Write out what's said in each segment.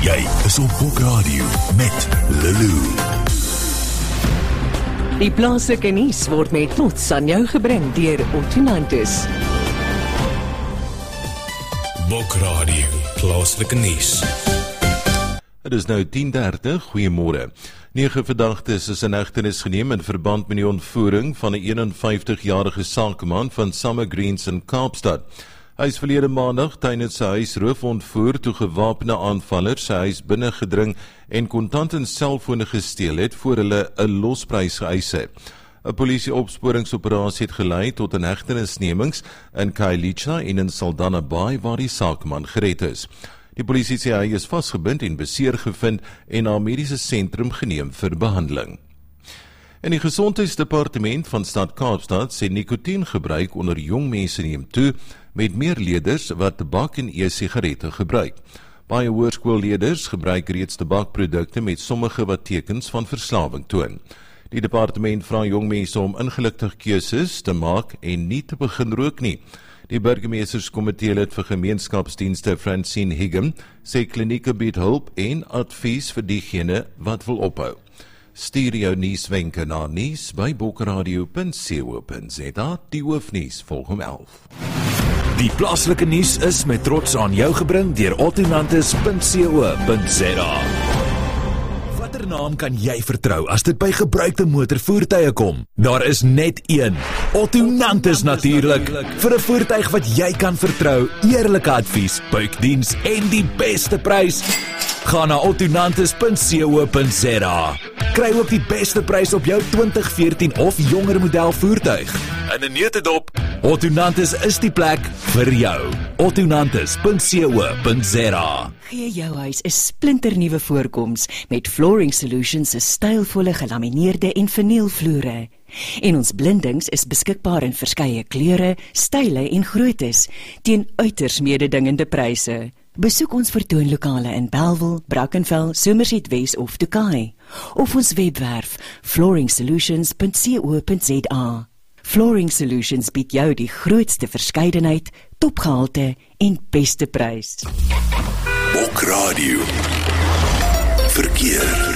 Jy is op Bokradio met Lulu. Die plaaslike nuus word met trots aan jou gebring deur Ottonantis. Bokradio, plaaslike nuus. Het is nou 10:30, goeiemôre. 9 verdagtes is in hegtenis geneem in verband met die ontvoering van 'n 51-jarige sakeman van Summer Greens in Kaapstad. Hy is verlede maandag tydens sy huisroof ontvoer toe gewapende aanvallers sy huis binnengedring en kontant en selfone gesteel het voor hulle 'n losprys geëis het. 'n Polisie-opsporingsoperasie het gelei tot inhegtenisnemings in Khayelitsha en in Saldanha Bay waar die sakeman gered is. Die polisie sê hy is vasgebind en beseer gevind en na 'n mediese sentrum geneem vir behandeling. En die Gesondheidsdepartement van Stad Kaapstad sê nikotiengebruik onder jong mense neem toe met meer leerders wat tabak en e-sigarette gebruik. Baie hoërskoolleerders gebruik reeds tabakprodukte met sommige wat tekens van verslawing toon. Die departement vra jong mense om ingeligte keuses te maak en nie te begin rook nie. Die burgemeesterskomitee lid vir gemeenskapsdienste Francine Higgum sê klinieke bied hulp en advies vir diegene wat wil ophou. Stuur jou nuuswenke na nuus by boekradio.co.za. Die hoofnuus volg om 11. Die plaaslike nuus is met trots aan jou gebring deur Ottonantis.co.za. Watter naam kan jy vertrou as dit by gebruikte motorvoertuie kom? Daar is net een. Ottonantis natuurlik. Vir 'n voertuig wat jy kan vertrou, eerlike advies, buikdiens en die beste prys. Ga na Ottonantis.co.za. Kry ook die beste prys op jou 2014 of jonger model voertuig. In 'n neutedop, Ottonantis is die plek vir jou. Ottonantis.co.za. Gee jou huis 'n splinternuwe voorkoms met Flooring Solutions se stylvolle gelamineerde en vinylvloere. En ons blindings is beskikbaar in verskeie kleure, style en groottes teen uiters mededingende pryse. Besoek ons vertoonlokale in Bellville, Brackenfell, Somerset West of Tokai, of ons webwerf flooringsolutions.co.za. Flooring Solutions bied jou die grootste verskeidenheid, topgehalte en beste prys. Bokradio. Verkeer.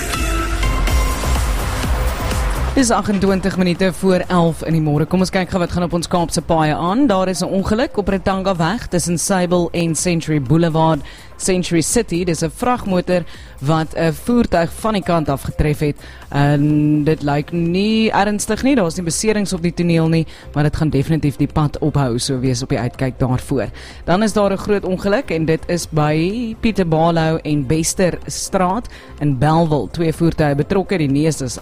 Dis 28 minute voor 11 in die môre. Kom ons kyk gou wat gaan op ons Kaapse paaie aan. Daar is 'n ongeluk op Retanga weg tussen Sable en Century Boulevard, Century City. Dis 'n vragmotor wat 'n voertuig van die kant af getref het. En dit lyk nie ernstig nie. Daar's nie beserings op die toneel nie, maar dit gaan definitief die pad ophou, so wees op die uitkyk daarvoor. Dan is daar 'n groot ongeluk en dit is by Pieter Barlow en Bester Straat in Bellville. 2 voertuie betrokke, die neus is